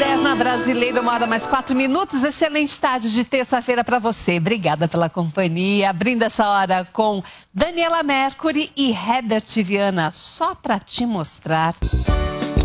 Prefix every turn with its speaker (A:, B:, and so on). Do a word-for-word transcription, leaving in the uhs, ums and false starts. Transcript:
A: dez na Brasileira, uma hora mais quatro minutos. Excelente tarde de terça-feira para você. Obrigada pela companhia. Abrindo essa hora com Daniela Mercury e Herbert Viana, só para te mostrar.